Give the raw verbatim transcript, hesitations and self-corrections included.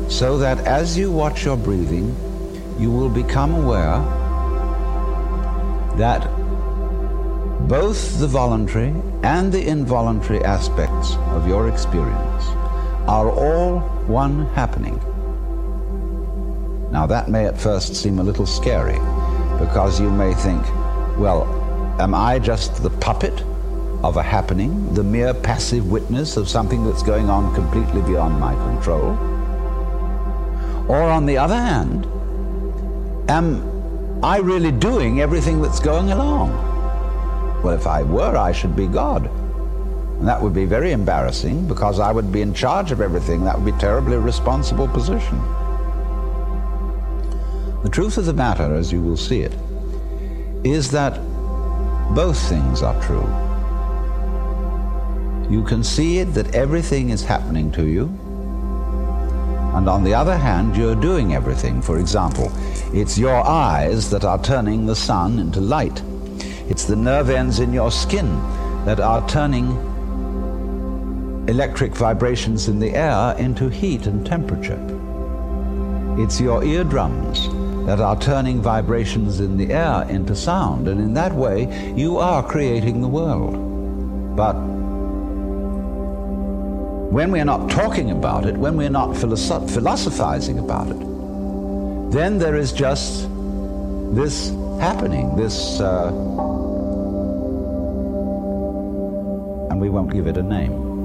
so that as you watch your breathing, you will become aware that both the voluntary and the involuntary aspects of your experience are all one happening. Now that may at first seem a little scary, because you may think, well, am I just the puppet of a happening, the mere passive witness of something that's going on completely beyond my control? Or on the other hand, am I really doing everything that's going along? Well, if I were, I should be God. And that would be very embarrassing, because I would be in charge of everything. That would be a terribly responsible position. The truth of the matter, as you will see it, is that both things are true. You concede that everything is happening to you, and on the other hand, you're doing everything. For example, it's your eyes that are turning the sun into light. It's the nerve ends in your skin that are turning electric vibrations in the air into heat and temperature. It's your eardrums that are turning vibrations in the air into sound, and in that way you are creating the world. But when we're not talking about it, when we're not philosoph- philosophizing about it, then there is just this happening, this, uh, and we won't give it a name.